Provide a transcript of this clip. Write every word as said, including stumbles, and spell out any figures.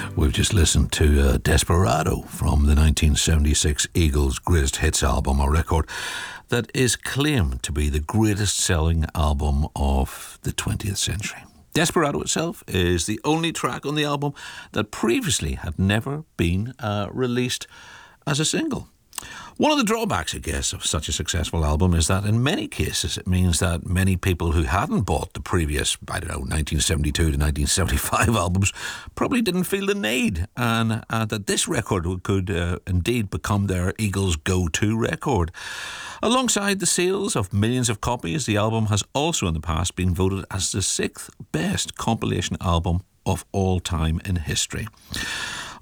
We've just listened to uh, Desperado from the nineteen seventy-six Eagles' Greatest Hits album, a record that is claimed to be the greatest selling album of the twentieth century. Desperado itself is the only track on the album that previously had never been uh, released as a single. One of the drawbacks, I guess, of such a successful album is that in many cases it means that many people who hadn't bought the previous, I don't know, nineteen seventy-two to nineteen seventy-five albums probably didn't feel the need, and uh, that this record could uh, indeed become their Eagles' go-to record. Alongside the sales of millions of copies, the album has also in the past been voted as the sixth best compilation album of all time in history.